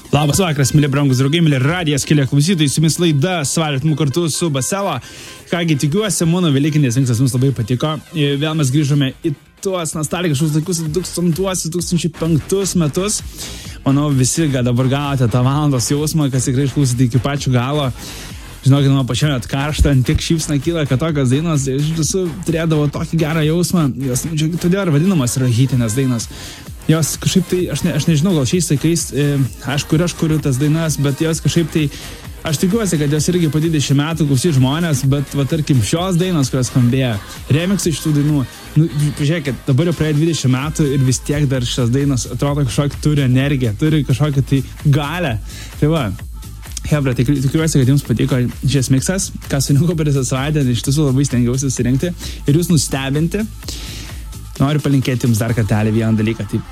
Labas vakaras, mėly brangus draugai, mėly radijas keli klausytojai, su jumis laida Svartymų kartu su Basela. Kągi, tikiuosi, mano velykinės linksas jums labai patiko. Vėl mes grįžome į tuos nostalgiškus laikus 2005 metus. Manau, visi dabar gavote tą valandos jausmą, kas tikrai išklausyti iki pačių galo. Žinokit, man pačiam net karšta, ant tiek šypsna kyla, kad tokios dainos iš tiesų turėdavo tokį gerą jausmą. Jos todėl ir vadinamas yra hitinės dainos. Jos kažkaip tai, aš nežinau, gal šiais laikais, aš kuriu tas dainas, bet jos kažkaip tai, aš tikiuosi, kad jos irgi po 20 metų klausys žmonės, bet va tarkim šios dainos, kurios skambėjo, remixai šitų dainų, žiūrėkit, dabar jau praėjo 20 metų ir vis tiek dar šios dainos atrodo kažkokį turi energiją, turi kažkokią tai galę. Tai va, hebra, tikiuosi, kad jums patiko šis miksas, ką surinkau per visą savaitę, iš tiesų labai stengiausi susirinkti ir jūs nustebinti. Noriu palinkėti jums dar kartelį vieną dalyką, tai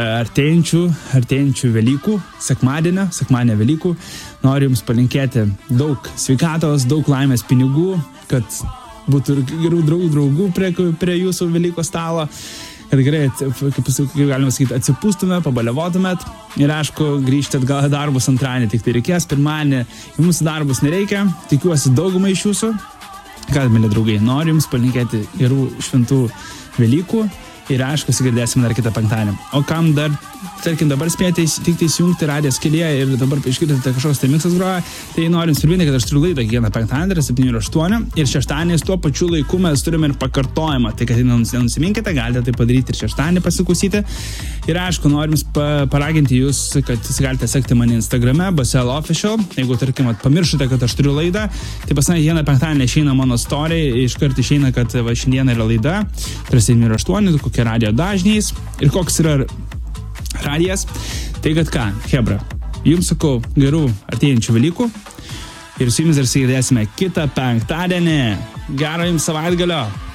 artėjančių Velykų, sekmadienio Velykų. Noriu jums palinkėti daug sveikatos, daug laimės, pinigų, kad būtų gerų draugų prie jūsų Velykų stalo, kad gerai, kaip galima sakyti, atsipūstume, pabalevotumėt ir aišku, grįžti atgal į darbus antradienį, tik tai reikės, pirmadienį jums darbus nereikia, tikiuosi daugumą iš jūsų. Kad, mėly draugai, noriu jums palinkėti gerų šventų Velykų ir aišku, sugirdėsime dar kitą penktadienį. O kam dar, tarkim, dabar spėjote tik tai įsijungti radijas kelyje ir dabar išgirdate kažkoks tai miksas groja, tai norim priminti, kad aš turiu laidą kiekvieną penktadienį 7:08 ir šeštadieniais tuo pačiu laiku mes turime ir pakartojimą. Tai kad nenusiminkite, galite tai padaryti ir šeštadienį pasiklausyti. Ir aišku, norim paraginti jūs, kad jūs galite sekti mane Instagrame, Basel Official. Jeigu, tarkim, pamiršote, kad aš turiu laidą, tai pas mane kiekvieną penktadienį išeina mano story, iškart išeina, kad va, šiandien yra laida, 7:08, kokia radio dažniais ir koks yra radijas. Tai kad ką, hebra, jums sakau gerų artėjančių Velykų ir su jumis dar sugirdėsime kitą penktadienį. Gero jums savaitgalio.